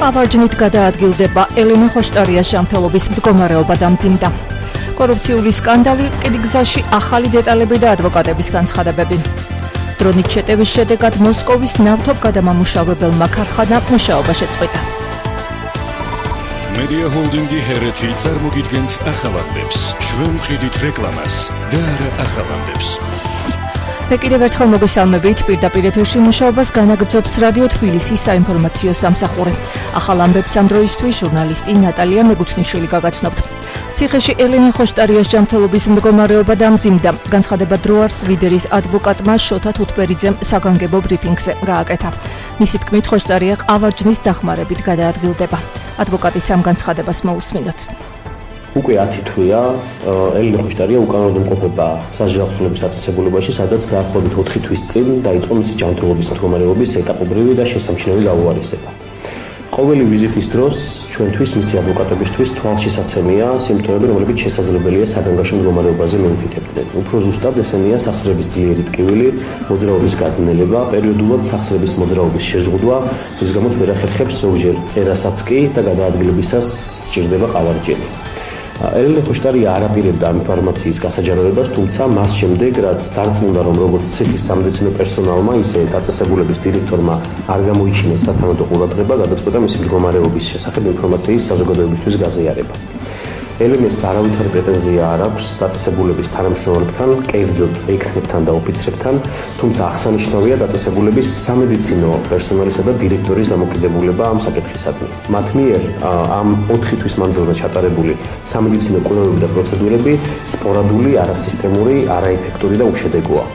ყავარჯნით გადაადგილდება ელენე ხოშტარიას ჯანმრთელობის მდგომარეობა დამძიმდა. კორუფციული სკანდალი რკინიგზაში ახალი დეტალები და ადვოკატების განცხადებები. დრონით შეტევის შედეგად მოსკოვის ნავთობგადამამუშავებელმა ქარხანამ მუშაობა შეწყვიტა. Media Holding-ი ჰერეთი წარმოგიდგენთ ახალამდებს, ჩვენ მყიდით რეკლამას და არა ახალამდებს. მე კიდევ ერთხელ მოგესალმებით, პირდაპირ ეთერში მუშაობას განაგრძობს რადიო თბილისის საინფორმაციო სამსახური. ახალ ამბებს ამ დროისთვის ჟურნალისტი ნატალია მეგუთნიშვილი გაგაცნობთ. ციხეში ელენე ხოშტარიას ჯანმრთელობის მდგომარეობა დამძიმდა. განცხადება დროარს ლიდერის ადვოკატმა შოთა თუთბერიძემ საგანგებო ბრიფინგზე გააკეთა. მისი თქმით, ხოშტარია ყავარჯნის დახმარებით გადაადგილდება. ადვოკატის ამ განცხადებას მოусმინოთ. უკვე 10 თვეა ელენე ხოშტარია უკანონოდ იმყოფება სასჯელს აწესებულებაში, სადაც დაახლოებით 4 თვის წინ დაიწყო მისი ჯანმრთელობის მდგომარეობის ეტაპობრივი და შესამჩნევი გაუარესება. ყოველი ვიზიტის დროს ჩვენთვის მისი ადვოკატებისთვის თვალშისაცემია სიმპტომები, რომლებიც შესაძლებელია საგანგაშო მდგომარეობაზე მეუფიქებდნენ. უფრო ზუსტად ესენია სახსრების ძლიერი ტკივილი, მოძრაობის გაძნელება, პერიოდულად სახსრების მოძრაობის შეზღუდვა, რის გამოც ვერ ახერხებს ზოგჯერ წერასაც კი და გადაადგილებისას სჭირდება ყავარჯენი. ელენე ხოშტარია არ აპირებდა ამ ინფორმაციის გასაჯაროებას, თუმცა მას შემდეგ, რაც დარწმუნდა, რომ როგორც ციხის სამედიცინო პერსონალმა, ისე დაწესებულების დირექტორმა არ გამოიჩინეს სათანადო ყურადღება, გადაწყვეტა მისი მდგომარეობის შესახებ ინფორმაციის საზოგადოებისთვის გაზიარება. ელენეს არავითარი პრეტენზია არ აქვს დაწესებულების თანამშრომლებთან, კერძოდ ექნებთან და ოფიცრებთან, თუმცა აღსანიშნავია დაწესებულების სამედიცინო პერსონალისა და დირექტორის დამოკიდებულება ამ საკითხისადმი. მათ მიერ ამ 4 თვის მანძილზე ჩატარებული სამედიცინო კვლევები და პროცედურები სპორადული, არასისტემური, არაეფექტური და უშედეგოა.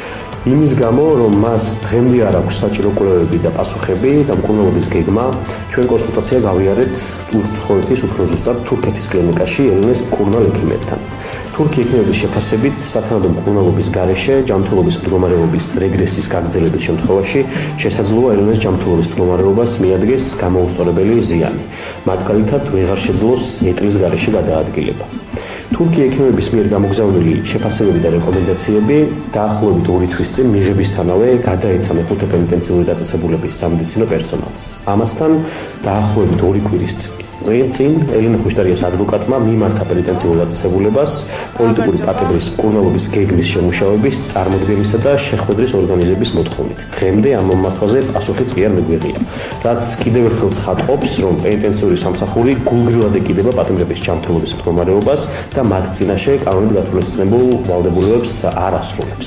იმის გამო, რომ მას დღემდე არ აქვს საჭირო კვლევები და პასუხები და მკურნალობის გეგმა, ჩვენ კონსულტაცია გავიარეთ უცხოეთის, უფრო ზუსტად თურქეთის კლინიკაში ელენეს მკურნალ ექიმებთან. თურქი ექიმების შეფასებით, სათანადო მკურნალობის გარეშე ჯანმრთელობის მდგომარეობის რეგრესის გაგრძელების შემთხვევაში შესაძლოა ელენეს ჯანმრთელობის მდგომარეობას მიადგეს გამოუსწორებელი ზიანი. მაგალითად, ვეღარ შეძლოს ეტლის გარეშე გადაადგილება. თურქი ექიმების მიერ გამოგზავნილი შეფასებები და რეკომენდაციები დაახლოებით 2 თვის წინ მიღებისთანავე გადაეცა მეხუთე პენიტენციური დაწესებულების სამედიცინო პერსონალს. ამასთან დაახლოებით 2 კვირის წინ ელენე ხოშტარიას ადვოკატმა მიმართა პენიტენციურ დაწესებულებას პოლიტიკური პატიმრის მკურნალობის გეგმის შემუშავების, წარმოდგენისა და შეხვედრის ორგანიზების მოთხოვნით. დღემდე ამ მომართვაზე პასუხი კი არ მიგვიღია, რაც კიდევ ერთხელ ცხადყოფს, რომ პენიტენციური სამსახური გულგრილად ეკიდება პატიმრების ჯანმრთელობის მდგომარეობას და მათ წინაშე კანონით გათვალისწინებულ ვალდებულებებს არ ასრულებს.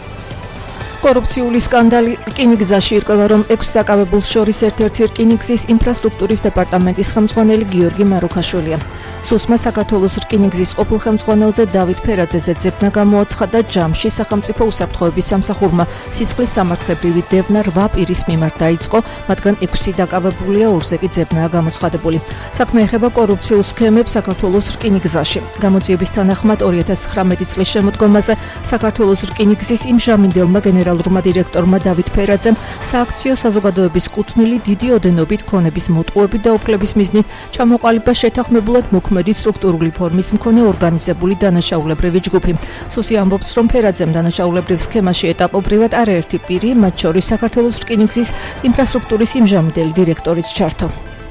კორუფციული სკანდალი რკინიგზაში ირკვევა, რომ 6 დაკავებულს შორის ერთ-ერთი რკინიგზის ინფრასტრუქტურის დეპარტამენტის ხელმძღვანელი გიორგი მარუხაშვილია. სუსმა საქართველოს რკინიგზის ყოფილ ხელმძღვანელზე დავით ფერაძეზე ძებნა გამოაცხადა ჯამში სახელმწიფო უსაფრთხოების სამსახურმა სისხლის სამართლებრივი დევნა 8 პირის მიმართ დაიწყო, მათგან 6 დაკავებულია, 2-ზე კი ძებნაა გამოცხადებული. საქმე ეხება კორუფციულ სქემებს საქართველოს რკინიგზაში. გამოძიების თანახმად 2019 წლის შემოდგომაზე საქართველოს რკინიგზის იმჟამინდელმა გენერალურმა დირექტორმა დავით ფერაძემ სააქციო საზოგადოების კუთვნილი დიდი ოდენობით ქონების მოტყუებით და უფლების მიზნით ჩამოყალიბა შეთანხმებულად მოქმედი სტრუქტურული ფორმის მქონე ორგანიზებული დანაშაულებრივი ჯგუფი. სუსი ამბობს, რომ ფერაძემ დანაშაულებრივ სქემაში ეტაპობრივად არაერთი პირი, მათ შორის საქართველოს რკინიგზის ინფრასტრუქტურის იმჟამინდელი დირექტორიც ჩართო.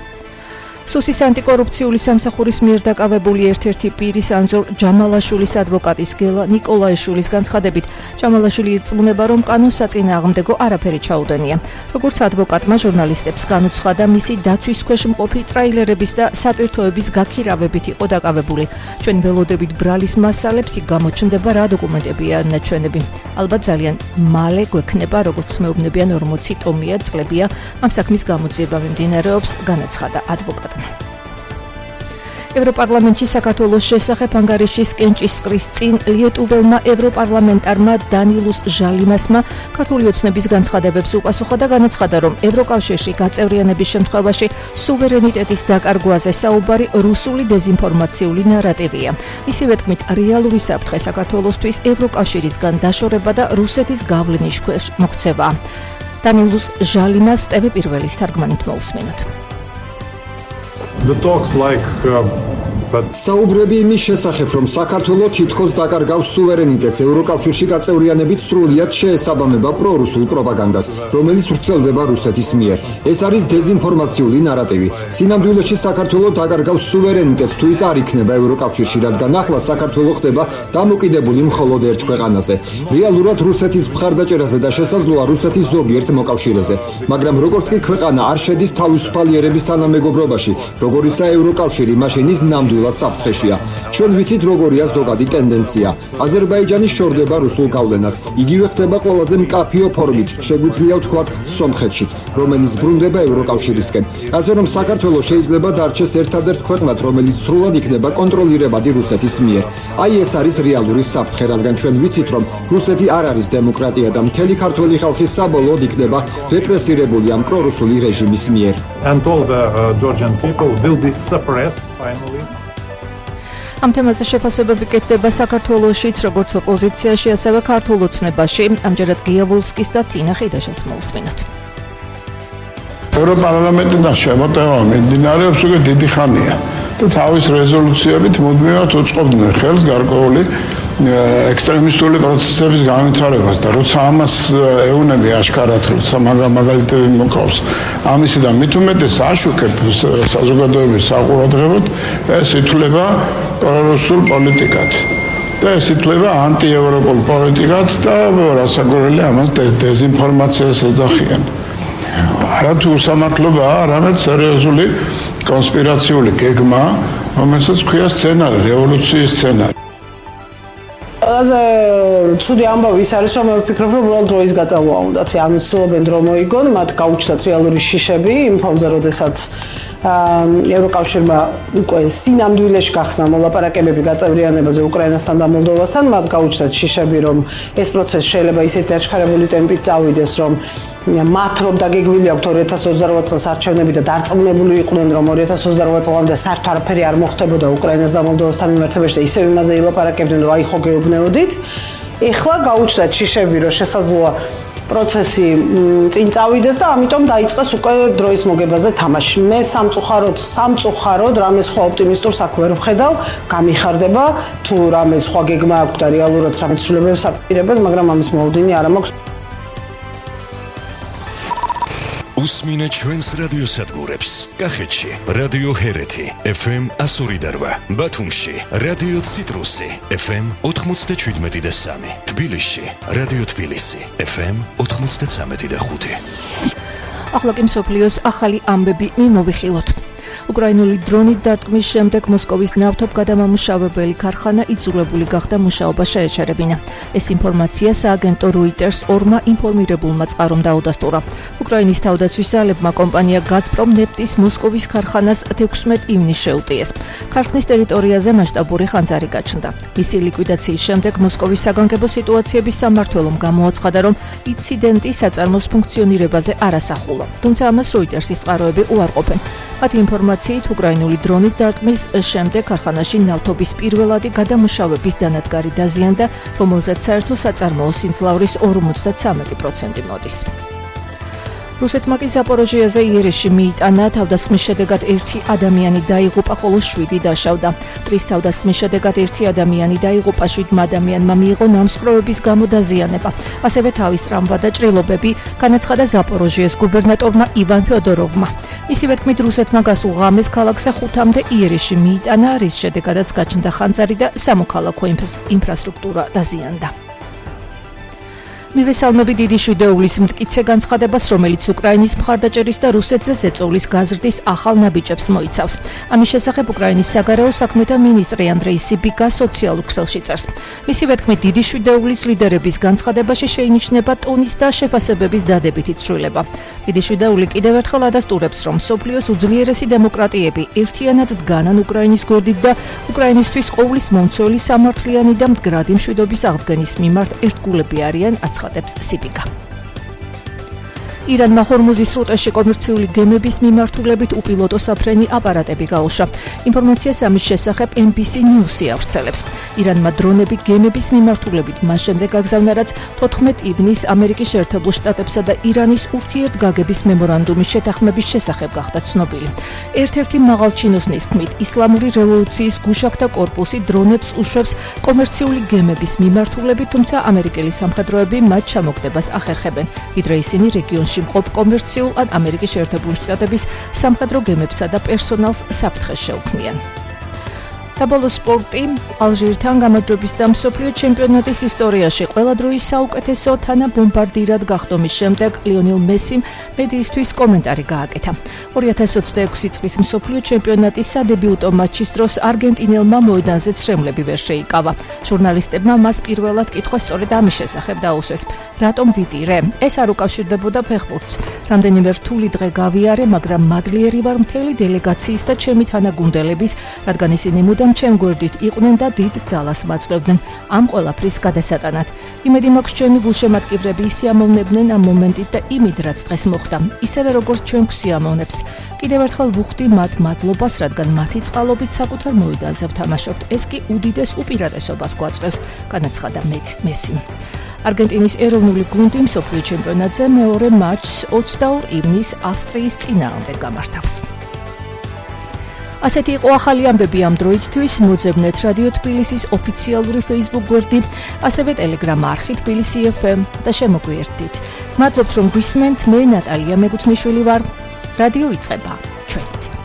სუსის ანტიკორუფციული სამსახურის მიერ დაკავებული ერთ-ერთი პირის ანზორ ჯამალაშვილის ადვოკატის გელა ნიკოლაიშვილის განცხადებით, ჯამალაშვილი ირწმუნება, რომ კანონს საწინააღმდეგო არაფერი ჩაუდენია. როგორც ადვოკატმა ჟურნალისტებს განუცხადა, მისი დაცვის ქვეშ მყოფი ტრაილერების და სატვირთოების გაქირავებით იყო დაკავებული. ჩვენ ველოდებით ბრალის მასალებს, იქ გამოჩნდება რა დოკუმენტებია ნაჩვენები. ალბათ ძალიან მალე გვექნება, როგორც მეუბნებიან 40 ტომია წლებია ამ საქმის გამოძიება მიმდინარეობს, განაცხადა ადვოკატმა. ევროპარლამენტში საქართველოს შესახებ ანგარიშის კენჭისყრის წინ ლიეტუველმა ევროპარლამენტარმა დანილუს ჟალიმასმა ქართული ოცნების განცხადებებს უპასუხა და განაცხადა, რომ ევროკავშირში გაწევრიანების შემთხვევაში სუვერენიტეტის დაკარგვაზე საუბარი რუსული დეზინფორმაციული ნარატივია. მისივე თქმით, რეალური საფრთხე საქართველოსთვის ევროკავშირისგან დაშორება და რუსეთის გავლენის ქვეშ მოქცევა. დანილუს ჟალიმას TV პირველის თარგმანით მოусმინოთ. The talks like საუბრები იმის შესახებ, რომ საქართველო თითქოს დაკარგავს სუვერენიტეტს ევროკავშირში გაწევრიანებით სრულიად შეესაბამება პრორუსულ პროპაგანდას, რომელიც ვრცელდება რუსეთის მიერ. ეს არის დეზინფორმაციული ნარატივი. სინამდვილეში საქართველო დაკარგავს სუვერენიტეტს თუ ის არ იქნება ევროკავშირში, რადგან ახლა საქართველო ხდება დამოკიდებული მხოლოდ ერთ ქვეყანაზე. რეალურად რუსეთის მხარდაჭერაზე და შესაძლოა რუსეთის ზოგიერთ მოკავშირეზე, მაგრამ როგორც კი ქვეყანა არ შედის თავისუფალი ერების თანამეგობრობაში, როგორიცაა ევროკავშირი, მაშინ ის ნამდვილად საფრთხეშია. ჩვენ ვიცით, როგორია ზოგადი ტენდენცია. აზერბაიჯანი შორდება რუსულ გავლენას. იგივე ხდება ყველაზე მკაფიო ფორმით, შეგვიძლია ვთქვათ, სომხეთშიც, რომელიც ბრუნდება ევროკავშირისკენ. ასე რომ საქართველო შეიძლება დარჩეს ერთადერთ ქვეყნად, რომელიც სრულად იქნება კონტროლირებადი რუსეთის მიერ. აი ეს არის რეალური საფრთხე, რადგან ჩვენ ვიცით, რომ რუსეთი არ არის დემოკრატია და მთელი ქართველი ხალხი საბოლოოდ იქნება რეპრესირებული ამ პრორუსული რეჟიმის მიერ. And all the Georgian people will be suppressed finally. ამ თემაზე შეფასებები კეთდება საქართველოშიც, როგორც ოპოზიციაში, ასევე ქართულ ოცნებაში. ამჯერად გიავულსკის და თინა ხიდაშას მოусმინოთ. ევროპარლამენტიდან შემოტევა მიმდინარეობს უკვე დიდი ხანია და თავის რეზოლუციებით მუდმივად უწყობდნენ ხელს გარკვეული ექსტრემისტული პროცესების განვითარებას და როცა ამას ეუნები აშკარად, როცა მაგალითები მოკავს ამისიდან მით უმეტეს აშუქებ საზოგადოების საყურადღებოდ, ეს ითვლება პრორუსულ პოლიტიკად და ეს ითვლება ანტიევროპულ პოლიტიკად და რასაკვირველია ამას დეზინფორმაციას ეძახიან. არათუ უსამართლობაა, არამედ სერიოზული კონსპირაციული გეგმა, რომელსაც ქვია სცენარი, რევოლუციის სცენარი. ყველაზე ცუდი ამბავი ის არის, რომ მე ვფიქრობ, რომ უბრალოდ დროის გაწევა უნდათ. ანუ ცდილობენ დრო მოიგონ, მათ გაუჩნდათ რეალური შიშები იმ ფონზე, როდესაც ევროკავშირმა უკვე სინამდვილეში გახსნა მოლაპარაკებები გაწევრიანებაზე უკრაინასთან და მოლდოვასთან, მათ გაუჩნდათ შიშები, რომ ეს პროცესი შეიძლება ისეთი აჩქარებული ტემპით წავიდეს, რომ მათ რომ დაგეგმილი აქვთ 2028 წელს არჩევნები და დარწმუნებული იყვნენ, რომ 2028 წლამდე საერთოდ არაფერი არ მოხდებოდა უკრაინას და მოლდოვასთან მიმართებაში და ისევ იმაზე ილაპარაკებდნენ, რომ აი ხო გეუბნეოდით. ეხლა გაუჩნდათ შიშები, რომ შესაძლოა პროცესი წინ წავიდეს და ამიტომ დაიწყეს უკვე დროის მოგებაზე თამაში. მე სამწუხაროდ რამე სხვა ოპტიმისტურ საქმე ვერ ვხედავ, გამიხარდება თუ რამე სხვა გეგმა აქვს და რეალურად რამე ცვლილებებს აპირებენ, მაგრამ ამის მოლოდინი არ მაქვს. უსმინე ჩვენს რადიოსადგურებს. კახეთში რადიო ჰერეთი FM 102.8, ბათუმში რადიო ციტრუსი FM 97.3, თბილისში რადიო თბილისი FM 93.5. ახლა კი მსოფლიოს ახალი ამბები მიმოვიხილოთ. უკრაინული დრონით დარტყმის შემდეგ მოსკოვის ნავთობგადამამუშავებელი ქარხანა იძულებული გახდა მუშაობა შეეჩერებინა. ეს ინფორმაცია სააგენტო Reuters ორმა ინფორმირებულმა წყარომ დაუდასტურა. უკრაინის თავდაცვის ძალებმა კომპანია Gazprom ნეფტის მოსკოვის ქარხანას 16 ივნისს შეუტიეს. ქარხნის ტერიტორიაზე მასშტაბური ხანძარი გაჩნდა. მისი ლიკვიდაციის შემდეგ მოსკოვის საგანგებო სიტუაციების სამმართველომ გამოაცხადა, რომ ინციდენტი საწარმოს ფუნქციონირებაზე არ ასახულა. თუმცა ამას Reuters-ის წყაროები უარყოფენ. მათი ინფორმაციით უკრაინული დრონით დარტყმის შემდეგ ქარხანაში ნავთობის პირველადი გადამუშავების დანადგარი დაზიანდა, რომელზეც საერთო საწარმოო სიმძლავრის 53% მოდის. რუსეთმა კი ზაპოროჟიაზე იერიში მიიტანა, თავდასხმის შედეგად 1 ადამიანი დაიღუპა, ხოლო 7 დაშავდა. ტრის თავდასხმის შედეგად 1 ადამიანი დაიღუპა, 7 ადამიანმა მიიღო ნამსხვრევების გამო დაზიანება. ასევე თავის ტრამვა და ჭრილობები განაცხადა ზაპოროჟიეს გუბერნატორმა ივან ფიოდოროვმა. მისივე თქმით, რუსეთმა გასულ ღამეს ქალაქზე 5-მდე იერიში მიიტანა, რის შედეგადაც გაჩნდა ხანძარი და სამოქალაქო ინფრასტრუქტურა დაზიანდა. მივესალმები დიდი შვიდეულის მტკიცე განცხადებას, რომელიც უკრაინის მხარდაჭერის და რუსეთზე ზეწოლის გაზრდის ახალ ნაბიჯებს მოიცავს. ამის შესახებ უკრაინის საგარეო საქმეთა მინისტრი ანდრეი სიბიკა სოციალურ ქსელში წერს. მისივე თქმით, დიდი შვიდეულის ლიდერების განცხადებაში შეინიშნება ტონის და შეფასებების დადებითი ცვლილება. დიდი შვიდეული კიდევ ერთხელ ადასტურებს, რომ მსოფლიოს უძლიერესი დემოკრატიები ერთიანად დგანან უკრაინის გვერდით და უკრაინისთვის ყოვლის მომცველი სამართლიანი და მდგრადი მშვიდობის აღდგენის მიმართ ერთგულები არიან, აცხადებს სიბიკა. ირანმა ჰორმუზის სრუტეში კომერციული გემების მიმართულებით უპილოტო საფრენი აპარატები გაუშვა. ინფორმაციას ამის შესახებ NBC News-ი ავრცელებს. ირანმა დრონები გემების მიმართულებით მას შემდეგ გაგზავნა, რაც 14 ივნისს ამერიკის შეერთებულ შტატებსა და ირანის ურთიერთგაგების მემორანდუმის შეთანხმების შესახებ გახდა ცნობილი. ერთ-ერთი მაღალჩინოსნის თქმით, ისლამური რევოლუციის გუშაქთა კორპუსი დრონებს უშვებს კომერციული გემების მიმართულებით, თუმცა ამერიკელი სამხედროები მათ ჩამოგდებას ახერხებენ, ვიდრე ისინი რეგიონში მყოფ კომერციულ ან ამერიკის შეერთებული შტატების სამხედრო გემებსა და პერსონალს საფრთხეს შეუქმნიან. საბოლოო სპორტი ალჟირთან გამარჯვების და მსოფლიო ჩემპიონატის ისტორიაში ყველა დროის საუკეთესო თანაბომბარდირად გახდომის შემდეგ ლიონელ მესიმ მედიისთვის კომენტარი გააკეთა. 2026 წლის მსოფლიო ჩემპიონატის სადებიუტო მატჩის დროს არგენტინელმა მოედანზე ცრემლები ვერ შეიკავა. ჟურნალისტებმა მას პირველად კითხვა სწორედ ამის შესახებ დაუსვეს. რატომ ვიტირე? ეს არ უკავშირდებოდა ფეხბურთს. რამდენიმე რთული დღე გავიარე, მაგრამ მადლიერი ვარ მთელი დელეგაციის და ჩემი თანაგუნდელების, რადგან ისინი მუდამ ჩემ გვერდით იყვნენ და დიდ ძალას მაძლევდნენ ამ ყველაფრის გადასატანად. იმედი მაქვს ჩემი გულშემატკივრები ისიამოვნებდნენ ამ მომენტით და იმით რაც დღეს მოხდა, ისევე როგორც ჩვენ გვსიამოვნებს. კიდევ ერთხელ ვუხდი მათ მადლობას, რადგან მათი წყალობით საკუთარ მოედანზე ვთამაშობთ. ეს კი უდიდეს უპირატესობას გვაძლევს, განაცხადა მესიმ. არგენტინის ეროვნული გუნდი მსოფლიო ჩემპიონატზე მეორე მატჩს 22 ივნისს ავსტრიის წინააღმდეგ გამართავს. ასეთი იყო ახალი ამბები ამ დროისთვის. მოძებნეთ რადიო თბილისის ოფიციალური Facebook გვერდი, ასევე Telegram არხი თბილისი FM და შემოგვიერთდით. მადლობთ რომ გვისმენთ, მე ნატალია მეგუთნიშვილი ვარ. რადიო იწყება.